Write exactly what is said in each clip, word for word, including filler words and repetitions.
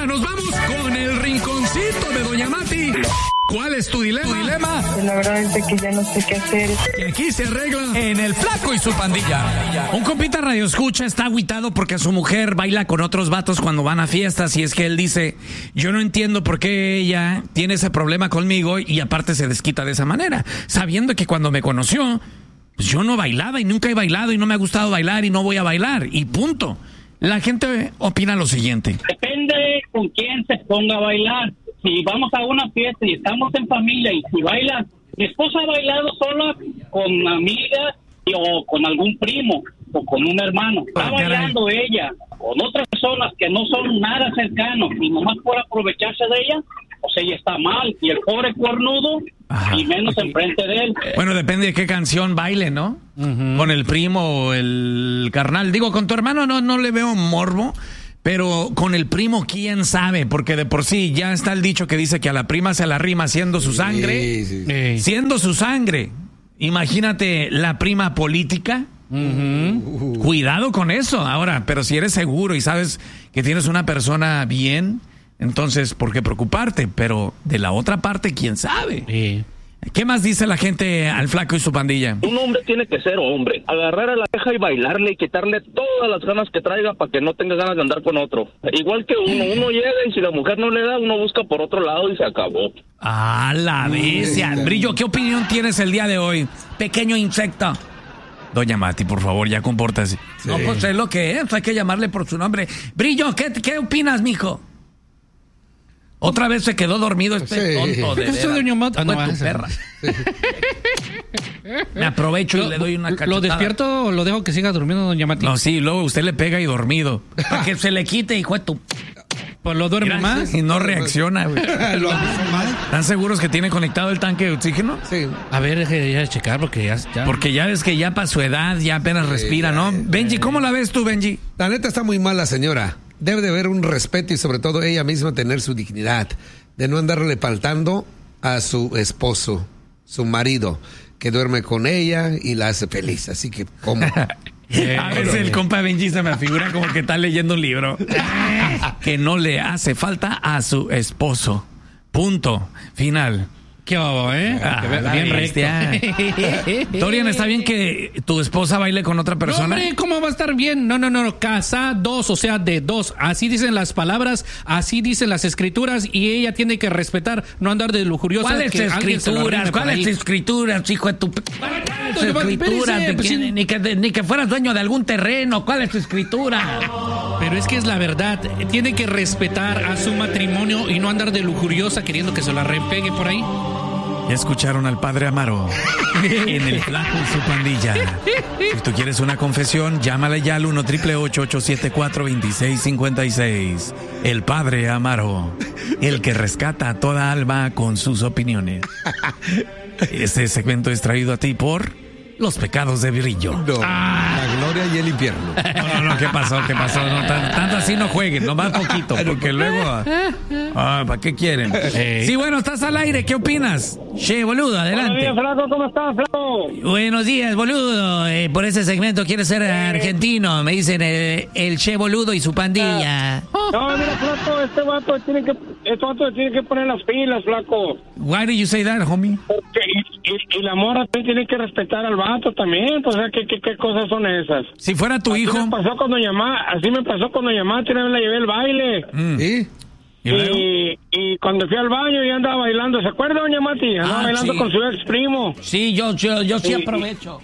nos vamos con el rinconcito de Doña Mati. ¿Cuál es tu dilema? ¿Tu dilema? La verdad es que ya no sé qué hacer. Que aquí se arregla en El Flaco y su pandilla. Un compita radio escucha está agüitado porque su mujer baila con otros vatos cuando van a fiestas, y es que él dice, yo no entiendo por qué ella tiene ese problema conmigo y aparte se desquita de esa manera, sabiendo que cuando me conoció, pues yo no bailaba y nunca he bailado y no me ha gustado bailar y no voy a bailar y punto. La gente opina lo siguiente. Depende con quién se ponga a bailar. Si vamos a una fiesta y estamos en familia y si baila, mi esposa ha bailado sola con amigas o con algún primo o con un hermano. Está Ah, bailando ella con otras personas que no son nada cercanos y nomás por aprovecharse de ella, pues ella está mal. Y el pobre cuernudo, Ajá. y menos enfrente de él. Bueno, depende de qué canción baile, ¿no? Uh-huh. Con el primo o el carnal. Digo, con tu hermano no, no le veo morbo, pero con el primo, quién sabe, porque de por sí ya está el dicho que dice que a la prima se la rima siendo su sangre. Sí, sí. Eh, siendo su sangre. Imagínate la prima política. Uh-huh. Cuidado con eso. Ahora, pero si eres seguro y sabes que tienes una persona bien, entonces, ¿por qué preocuparte? Pero de la otra parte, quién sabe. Sí. ¿Qué más dice la gente al Flaco y su pandilla? Un hombre tiene que ser hombre. Agarrar a la vieja y bailarle y quitarle todas las ganas que traiga para que no tenga ganas de andar con otro. Igual que uno, uno llega y si la mujer no le da, uno busca por otro lado y se acabó. Ah, la bestia. Brillo, ¿qué opinión tienes el día de hoy? Pequeño insecto. Doña Mati, por favor, ya compórtase. Sí. No, pues es lo que es, hay que llamarle por su nombre. Brillo, ¿qué, qué opinas, mijo? Otra vez se quedó dormido este sí. tonto. De ¿Qué Doña Mati? Ah, no, tu perra. Me aprovecho y lo, le doy una cachetada. ¿Lo despierto o lo dejo que siga durmiendo, Doña Mati? No, sí, luego usted le pega y dormido. Para que se le quite, hijo de tu... Pues lo duerme más. Y no reacciona, güey. ¿Están seguros que tiene conectado el tanque de oxígeno? Sí. A ver, deje de checar porque ya, ya... Porque ya ves que ya para su edad ya apenas sí, respira, ¿no? Eh, Benji, ¿cómo la ves tú, Benji? La neta está muy mal la señora. Debe de haber un respeto y sobre todo ella misma tener su dignidad. De no andarle faltando a su esposo, su marido, que duerme con ella y la hace feliz. Así que, ¿cómo? Eh, a veces el compa Benji se me figura como que está leyendo un libro. Que no le hace falta a su esposo. Punto. Final. Qué bobo, ¿eh? Ah, bien recto. Dorian, ¿está bien que tu esposa baile con otra persona? No, hombre, ¿cómo va a estar bien? No, no, no, casados, o sea, de dos. Así dicen las palabras, así dicen las escrituras y ella tiene que respetar, no andar de lujuriosa. ¿Cuáles escrituras? ¿Cuáles escrituras, hijo de tu... escrituras? Ni que, ni que fueras dueño de algún terreno. ¿Cuál es tu escritura? Pero es que es la verdad. Tiene que respetar a su matrimonio y no andar de lujuriosa queriendo que se la repegue por ahí. Ya escucharon al Padre Amaro en El Flaco y su pandilla. Si tú quieres una confesión, llámale ya al uno triple ocho ocho siete cuatro dos seis cinco seis. El Padre Amaro, el que rescata a toda alma con sus opiniones. Este segmento es traído a ti por Los Pecados de Brillo. No, ah. La gloria y el infierno. No, no, no, ¿qué pasó? ¿Qué pasó? No, tan, tanto así no jueguen, nomás poquito, porque luego... Ah, ¿para qué quieren? Eh. Sí, bueno, estás al aire, ¿qué opinas? Che, boludo, adelante. Buenos días, Flaco, ¿cómo estás, Flaco? Buenos días, boludo. Eh, por ese segmento quiero ser eh. argentino. Me dicen el, el Che Boludo y su pandilla. No, mira, Flaco, este vato tiene que, este vato tiene que poner las pilas, Flaco. Why do you say that, homie? Porque, y, y, y la morra tiene que respetar al vato también. Pues, o sea, ¿qué, qué, qué cosas son esas? Si fuera tu así hijo... Me pasó cuando llamaba, así me pasó cuando llamaba, una vez la llevé al baile. Mm. ¿Sí? ¿Y, y, y cuando fui al baño ya andaba bailando, ¿se acuerda, doña Mati? Andaba ah, bailando sí. con su ex primo. Sí, yo, yo, yo sí, sí aprovecho.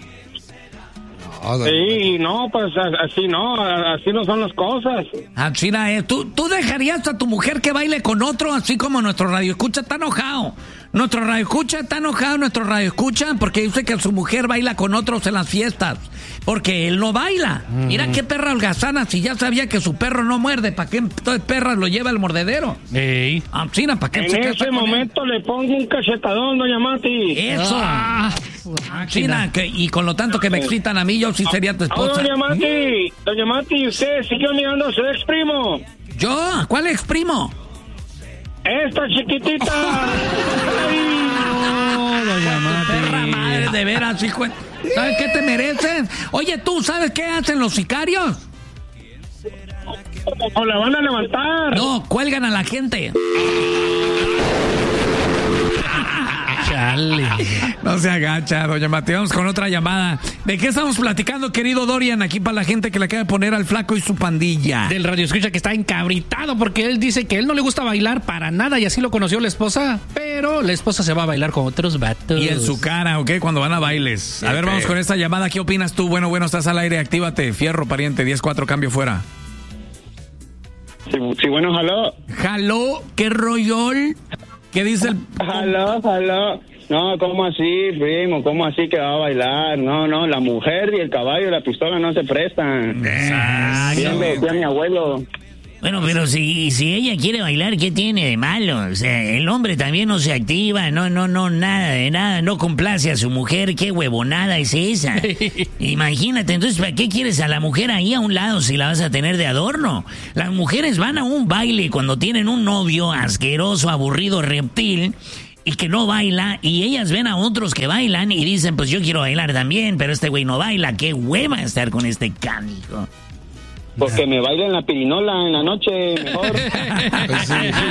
Sí, no, pues así no, así no son las cosas. Así no es. ¿Tú, ¿Tú dejarías a tu mujer que baile con otro, así como nuestro radio escucha está enojado? Nuestro radio escucha está enojado, nuestro radio escucha, porque dice que su mujer baila con otros en las fiestas, porque él no baila. Mm. Mira qué perra holgazana, si ya sabía que su perro no muerde, ¿para qué entonces perras lo lleva el mordedero? Ey. Ah, China, ¿para qué en se ese momento le pongo un cachetadón, doña Mati. Eso. Ah, China, que, y con lo tanto que me excitan a mí, yo sí sería tu esposa. Oh, doña Mati, doña Mati, ¿usted siguió mirando a su ex primo? ¿Yo? ¿Cuál ex primo? ¡Esta chiquitita! ¡Ay! No, doña Mati. Perra madre, de veras, hijo. ¿Sabes qué te mereces? Oye, ¿tú sabes qué hacen los sicarios? O la van a levantar. No, cuelgan a la gente. Chale. No se agacha, doña Mateo. Vamos con otra llamada. ¿De qué estamos platicando, querido Dorian? Aquí para la gente que le acaba de poner al flaco y su pandilla. Del radio escucha que está encabritado porque él dice que él no le gusta bailar para nada y así lo conoció la esposa, pero la esposa se va a bailar con otros vatos. Y en su cara, ¿ok? Cuando van a bailes. A ver, vamos con esta llamada. ¿Qué opinas tú? Bueno, bueno, estás al aire. Actívate. Fierro, pariente. diez cuatro, cambio fuera. Sí, sí, bueno, jaló. Jaló, ¿qué rollol? ¿Qué dice el...? Jaló, jaló. No, ¿cómo así, primo? ¿Cómo así que va a bailar? No, no, la mujer y el caballo y la pistola no se prestan. Bien me decía mi abuelo. Bueno, pero si, si ella quiere bailar, ¿qué tiene de malo? O sea, el hombre también no se activa, no, no, no, nada de nada, no complace a su mujer, qué huevonada es esa. Imagínate, entonces, ¿para qué quieres a la mujer ahí a un lado si la vas a tener de adorno? Las mujeres van a un baile cuando tienen un novio asqueroso, aburrido, reptil, y que no baila, y ellas ven a otros que bailan y dicen, pues yo quiero bailar también, pero este güey no baila, qué hueva estar con este canijo. Porque me bailen la pirinola en la noche, mejor. Pues sí.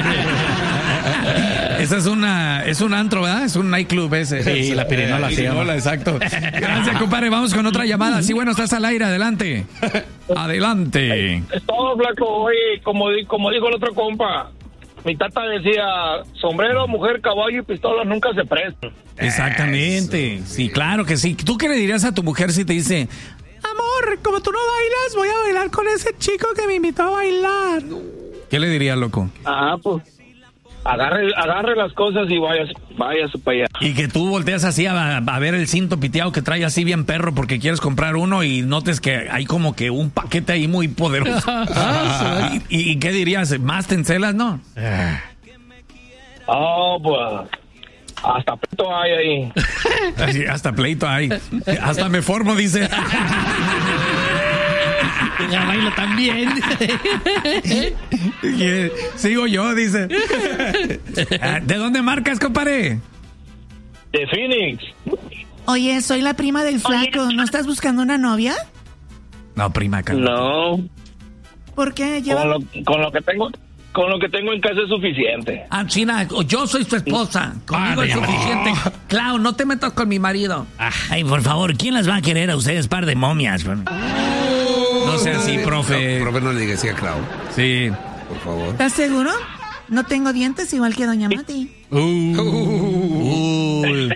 Esa es una, es un antro, ¿verdad? Es un nightclub ese. Sí, la pirinola, Eh, se llama. pirinola, exacto. Gracias, compadre. Vamos con otra llamada. Sí, bueno, estás al aire. Adelante. Adelante. Es todo, flaco. Oye, como, di- como dijo el otro compa, mi tata decía, sombrero, mujer, caballo y pistola nunca se prestan. Exactamente. Sí, claro que sí. ¿Tú qué le dirías a tu mujer si te dice, amor, como tú no bailas, voy a bailar con ese chico que me invitó a bailar? ¿Qué le dirías, loco? Ah, pues, agarre, agarre las cosas y vayas, váyase para allá. Y que tú volteas así a, a ver el cinto piteado que trae así bien perro porque quieres comprar uno y notes que hay como que un paquete ahí muy poderoso. ¿Y, y qué dirías? ¿Más te encelas, no? Oh, pues, hasta pleito hay ahí. Así, hasta pleito hay. Hasta me formo, dice. Ya bailo también. Y, sigo yo, dice. ¿De dónde marcas, compadre? De Phoenix. Oye, soy la prima del flaco. ¿No estás buscando una novia? No, prima, calma. No, ¿Por qué? Lleva... con lo, con lo que tengo, con lo que tengo en casa es suficiente. Ah, China, yo soy tu esposa. Conmigo es suficiente. Clau, no te metas con mi marido. Ay, por favor, ¿quién las va a querer a ustedes, par de momias? No sea así, profe. No, profe, no le diga así a Clau, Sí. por favor. ¿Estás seguro? No tengo dientes igual que Doña Mati. Uh, Uy.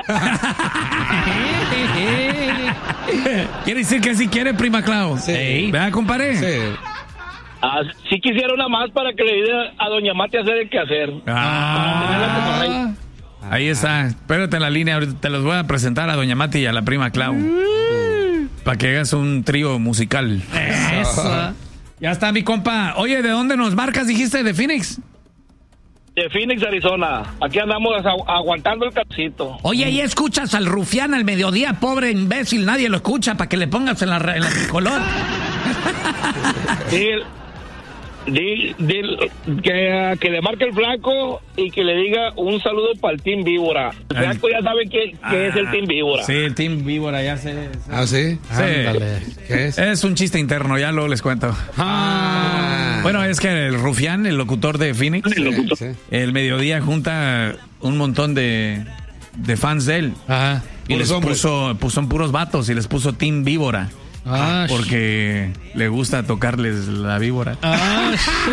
Quiere decir que sí quiere, prima Clau. Sí. ¿Verdad, compadre? Sí. Ah, sí quisiera una más para que le diera a doña Mati hacer el quehacer. Ah, ahí está. Espérate en la línea. Ahorita te los voy a presentar a doña Mati y a la prima Clau. Para que hagas un trío musical. Eso. Ya está, mi compa. Oye, ¿de dónde nos marcas? Dijiste, ¿de Phoenix? De Phoenix, Arizona. Aquí andamos agu- aguantando el casito. Oye, ahí escuchas al rufián al mediodía, pobre imbécil. Nadie lo escucha para que le pongas en la, en la color. Dil, dil, dil, que, que le marque el flaco y que le diga un saludo para el Team Víbora. El flaco ya sabe qué, qué es el Team Víbora. Sí, el Team Víbora, ya sé. ¿Ah, sí? Sí. Ándale. ¿Qué es? Es un chiste interno, ya luego les cuento. Ah. Bueno, es que el rufián, el locutor de Phoenix, Sí, sí. el mediodía junta un montón de, de fans de él. Ajá. Y les Puros hombres. puso, pues son puros vatos y les puso Team Víbora. Ah, Porque le gusta tocarles la víbora. Ah,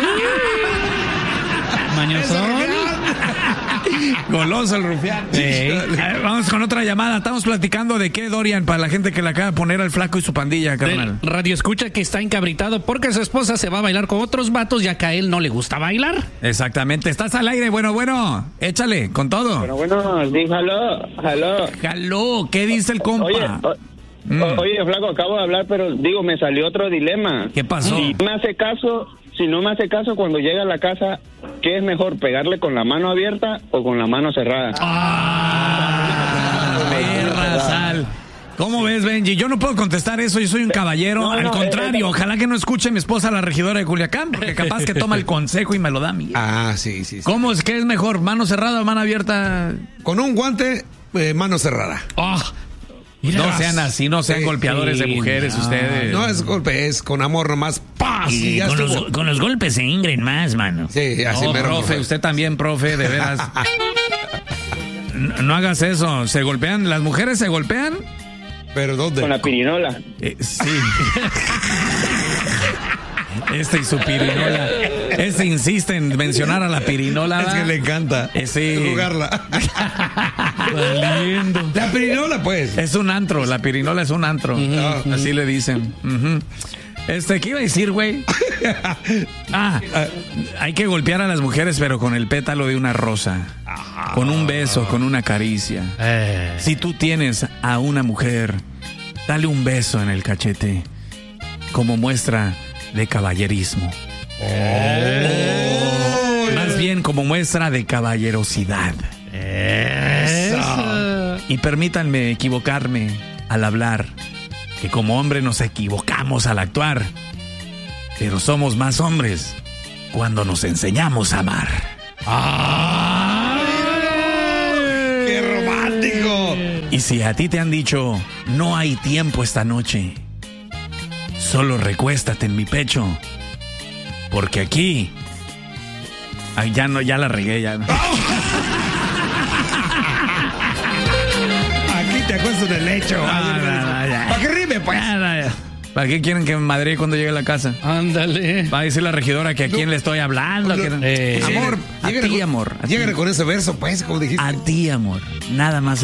Mañosón. Goloso el rufián. Sí. A ver, vamos con otra llamada. Estamos platicando de qué, Dorian, para la gente que le acaba de poner al flaco y su pandilla, carnal. Del radio escucha que está encabritado porque su esposa se va a bailar con otros vatos ya que a él no le gusta bailar. Exactamente. Estás al aire. Bueno, bueno. Échale, con todo. Pero bueno, sí, jaló, jaló. Jaló. ¿Qué dice el compa? Oye, o- Mm. o- oye, flaco, acabo de hablar, pero digo, me salió otro dilema. ¿Qué pasó? Si me hace caso, si no me hace caso cuando llega a la casa, ¿qué es mejor, pegarle con la mano abierta o con la mano cerrada? Ah, perra sal. ¿Cómo ves, Benji? Yo no puedo contestar eso, yo soy un caballero. No, Al no, contrario, eh, eh. ojalá que no escuche mi esposa, la regidora de Culiacán, porque capaz que toma el consejo y me lo da a mí. Ah, sí, sí, sí. ¿Cómo es que es mejor? ¿Mano cerrada o mano abierta? Con un guante, eh, mano cerrada. Ah, No sean así, no sean Sí, golpeadores sí, de mujeres no. ustedes. No es golpe, es con amor nomás. ¡Paz! Y Y ya con, los, estuvo. con los golpes se ingren más, mano. Sí, así No, mero, profe, profe. usted también, profe, de veras. no, no hagas eso. ¿Se golpean? ¿Las mujeres se golpean? ¿Pero dónde? Con la pirinola. Eh, sí. Este y su pirinola. Este insiste en mencionar a la pirinola. Es ¿va? que le encanta Eh, sí. jugarla. Valiendo. La pirinola, pues. Es un antro, la pirinola es un antro. Ujú. Así le dicen. Ujú. Este, ¿qué iba a decir, güey? Ah, hay que golpear a las mujeres, pero con el pétalo de una rosa. Con un beso, con una caricia. Eh. Si tú tienes a una mujer, dale un beso en el cachete como muestra de caballerismo. Oh. Más bien como muestra de caballerosidad. Eso. Y permítanme equivocarme al hablar, que como hombre nos equivocamos al actuar, pero somos más hombres cuando nos enseñamos a amar. ¡Qué romántico! Y si a ti te han dicho, no hay tiempo esta noche, solo recuéstate en mi pecho, porque aquí... Ay, ya no, ya la regué, ya no. Aquí te acuesto en el lecho. Ah, no, no, ya. ¿Para qué rime, pues? Ya, no, ya. ¿Para qué quieren que me madre cuando llegue a la casa? Ándale. Va a decir la regidora que a quién le estoy hablando. No, que- eh, amor, a Llégale ti, con- amor. a ti. Llégale con ese verso, pues, como dijiste. A ti, amor. Nada más